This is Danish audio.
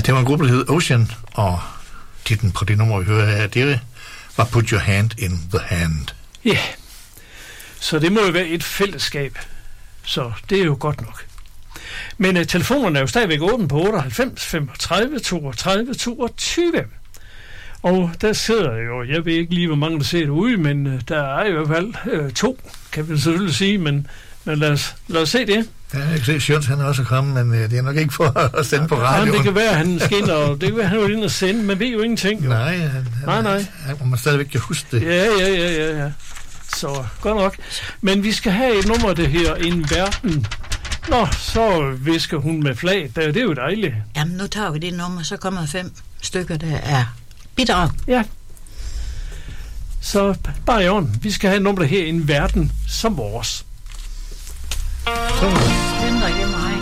Det var en gruppe, der hed Ocean, og titlen på det nummer, vi hører her, det var Put Your Hand in the Hand. Ja, så det må jo være et fællesskab, så det er jo godt nok. Men telefonerne er jo stadigvæk åbne på 98 35 32 22. Og der sidder jo, jeg ved ikke lige, hvor mange der sidder ude, men der er i hvert fald 2, kan vi selvfølgelig sige, men lad os se det. Ja, jeg kan se, Sjøns, han er også kommet, men det er nok ikke for at sende på radioen. Det kan være, at han skinner, og det kan være, at han er inde og sende, man ved jo ingenting. Jo. Nej. Man stadigvæk kan huske det. Ja. Så, godt nok. Men vi skal have et nummer, det her, En Verden. Nå, så visker hun med flag. Det er jo dejligt. Jamen, nu tager vi det nummer, så kommer 5 stykker, der er bidrag. Ja. Så bare i orden. Vi skal have et nummer, der her, En Verden som vores. Den der ikke er mig.